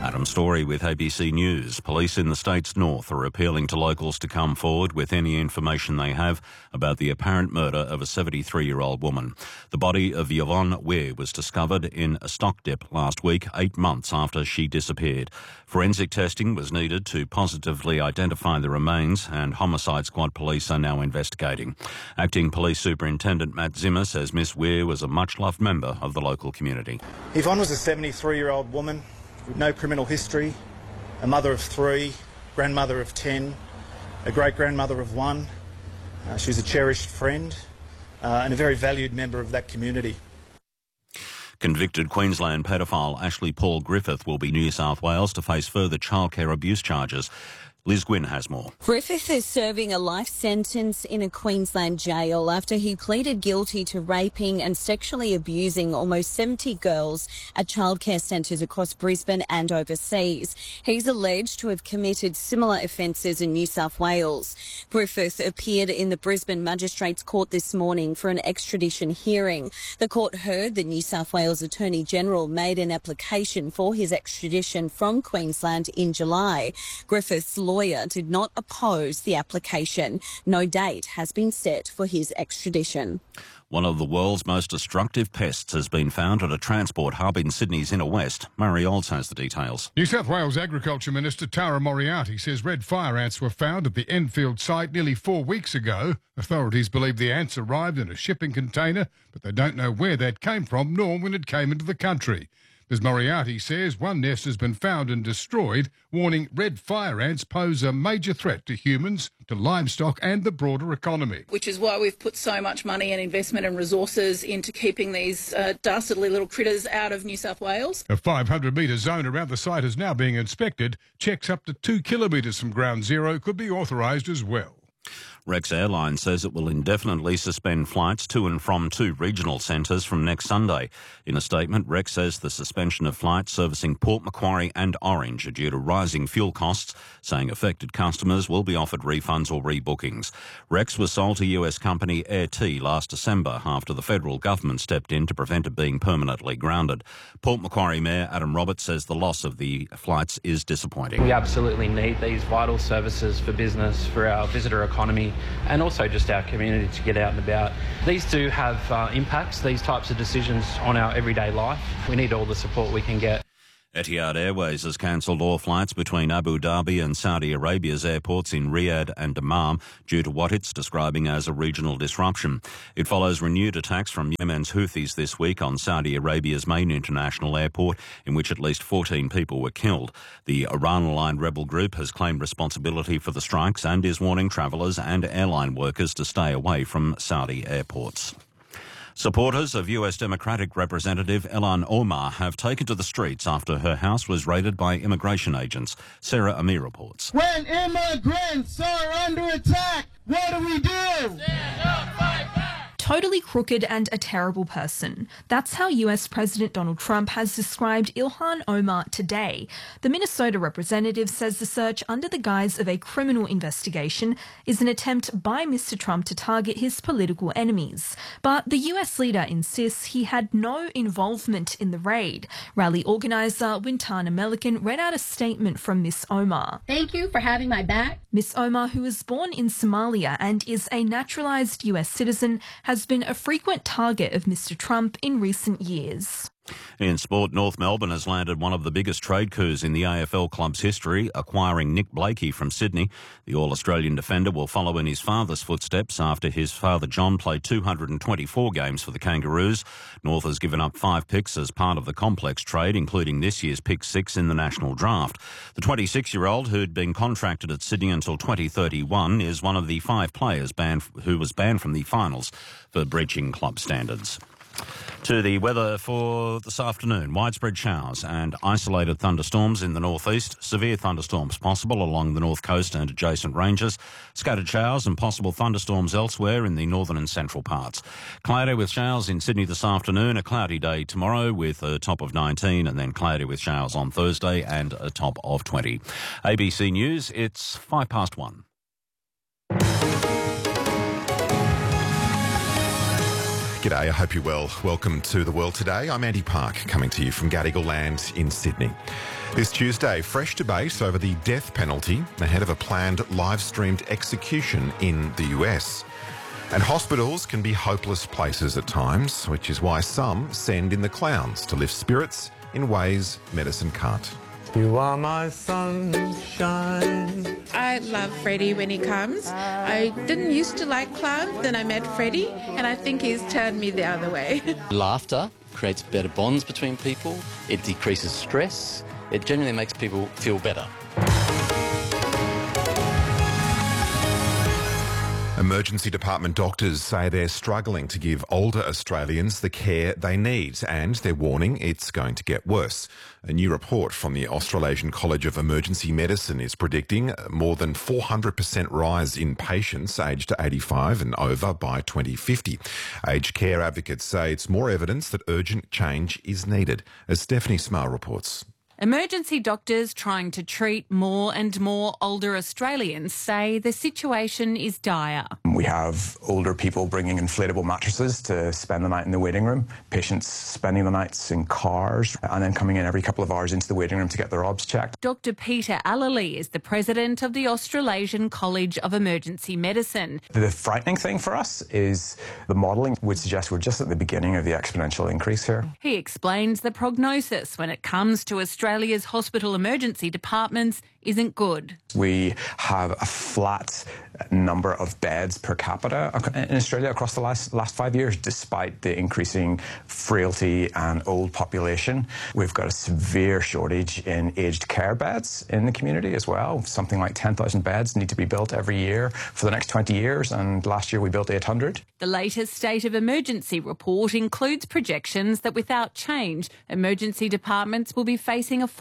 Adam Story with ABC News. Police in the state's north are appealing to locals to come forward with any information they have about the apparent murder of a 73-year-old woman. The body of Yvonne Weir was discovered in a stock dip last week, 8 months after she disappeared. Forensic testing was needed to positively identify the remains, and Homicide Squad police are now investigating. Acting Police Superintendent Matt Zimmer says Miss Weir was a much-loved member of the local community. Yvonne was a 73-year-old woman with no criminal history, a mother of 3, grandmother of 10, a great-grandmother of 1. She was a cherished friend and a very valued member of that community. Convicted Queensland paedophile Ashley Paul Griffith will be New South Wales to face further childcare abuse charges. Liz Gwynn has more. Griffith is serving a life sentence in a Queensland jail after he pleaded guilty to raping and sexually abusing almost 70 girls at childcare centres across Brisbane and overseas. He's alleged to have committed similar offences in New South Wales. Griffith appeared in the Brisbane Magistrates Court this morning for an extradition hearing. The court heard the New South Wales Attorney General made an application for his extradition from Queensland in July. Griffith's lawyer did not oppose the application. No date has been set for his extradition. One of the world's most destructive pests has been found at a transport hub in Sydney's inner west. Murray Olds has the details. New South Wales Agriculture Minister Tara Moriarty says red fire ants were found at the Enfield site nearly 4 weeks ago. Authorities believe the ants arrived in a shipping container, but they don't know where that came from nor when it came into the country. Ms Moriarty says one nest has been found and destroyed, warning red fire ants pose a major threat to humans, to livestock and the broader economy. Which is why we've put so much money and investment and resources into keeping these dastardly little critters out of New South Wales. A 500-metre zone around the site is now being inspected. Checks up to 2 kilometres from ground zero could be authorised as well. Rex Airlines says it will indefinitely suspend flights to and from 2 regional centres from next Sunday. In a statement, Rex says the suspension of flights servicing Port Macquarie and Orange are due to rising fuel costs, saying affected customers will be offered refunds or rebookings. Rex was sold to US company Air T last December after the federal government stepped in to prevent it being permanently grounded. Port Macquarie Mayor Adam Roberts says the loss of the flights is disappointing. We absolutely need these vital services for business, for our visitor economy, and also just our community to get out and about. These do have impacts, these types of decisions, on our everyday life. We need all the support we can get. Etihad Airways has cancelled all flights between Abu Dhabi and Saudi Arabia's airports in Riyadh and Dammam due to what it's describing as a regional disruption. It follows renewed attacks from Yemen's Houthis this week on Saudi Arabia's main international airport, in which at least 14 people were killed. The Iran-aligned rebel group has claimed responsibility for the strikes and is warning travellers and airline workers to stay away from Saudi airports. Supporters of US Democratic Representative Ilhan Omar have taken to the streets after her house was raided by immigration agents. Sarah Amir reports. When immigrants are under attack, what do we do? Stand up, fight back. Totally crooked and a terrible person. That's how US President Donald Trump has described Ilhan Omar today. The Minnesota representative says the search under the guise of a criminal investigation is an attempt by Mr. Trump to target his political enemies. But the US leader insists he had no involvement in the raid. Rally organiser Wintana Melican read out a statement from Miss Omar. Thank you for having my back. Miss Omar, who was born in Somalia and is a naturalised US citizen, has been a frequent target of Mr. Trump in recent years. In sport, North Melbourne has landed one of the biggest trade coups in the AFL club's history, acquiring Nick Blakey from Sydney. The All-Australian defender will follow in his father's footsteps after his father John played 224 games for the Kangaroos. North has given up 5 picks as part of the complex trade, including this year's pick 6 in the national draft. The 26-year-old, who'd been contracted at Sydney until 2031, is one of the 5 players who was banned from the finals for breaching club standards. To the weather for this afternoon. Widespread showers and isolated thunderstorms in the northeast. Severe thunderstorms possible along the north coast and adjacent ranges. Scattered showers and possible thunderstorms elsewhere in the northern and central parts. Cloudy with showers in Sydney this afternoon. A cloudy day tomorrow with a top of 19, and then cloudy with showers on Thursday and a top of 20. ABC News, it's 1:05. G'day, I hope you're well. Welcome to The World Today. I'm Andy Park, coming to you from Gadigal Land in Sydney. This Tuesday, fresh debate over the death penalty ahead of a planned live-streamed execution in the US. And hospitals can be hopeless places at times, which is why some send in the clowns to lift spirits in ways medicine can't. You are my sunshine. I love Freddie when he comes. I didn't used to like clowns, then I met Freddie, and I think he's turned me the other way. Laughter creates better bonds between people. It decreases stress. It generally makes people feel better. Emergency department doctors say they're struggling to give older Australians the care they need, and they're warning it's going to get worse. A new report from the Australasian College of Emergency Medicine is predicting more than 400% rise in patients aged 85 and over by 2050. Aged care advocates say it's more evidence that urgent change is needed, as Stephanie Smale reports. Emergency doctors trying to treat more and more older Australians say the situation is dire. We have older people bringing inflatable mattresses to spend the night in the waiting room, patients spending the nights in cars and then coming in every couple of hours into the waiting room to get their obs checked. Dr Peter Allally is the president of the Australasian College of Emergency Medicine. The frightening thing for us is the modelling would suggest we're just at the beginning of the exponential increase here. He explains the prognosis when it comes to Australia's hospital emergency departments isn't good. We have a flat number of beds per capita in Australia across the last 5 years, despite the increasing frailty and old population. We've got a severe shortage in aged care beds in the community as well. Something like 10,000 beds need to be built every year for the next 20 years, and last year we built 800. The latest State of Emergency report includes projections that without change, emergency departments will be facing a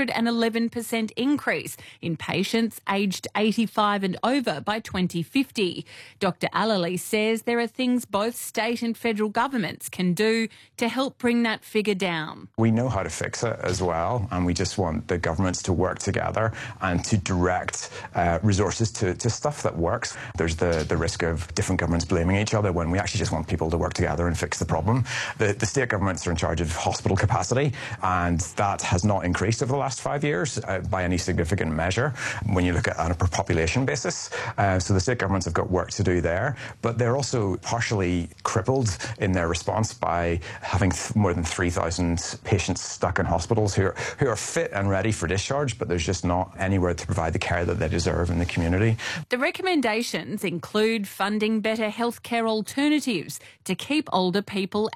411% increase in patients aged 85 and over by 2050. Dr Allally says there are things both state and federal governments can do to help bring that figure down. We know how to fix it as well, and we just want the governments to work together and to direct resources to stuff that works. There's the risk of different governments blaming each other when we actually just want people to work together and fix the problem. The state governments are in charge of hospital capacity, and that has not increased over the last 5 years by any significant measure when you look at it on a per population basis. So the state governments have got work to do there, but they're also partially crippled in their response by having more than 3,000 patients stuck in hospitals who are fit and ready for discharge, but there's just not anywhere to provide the care that they deserve in the community. The recommendations include funding better healthcare alternatives to keep older people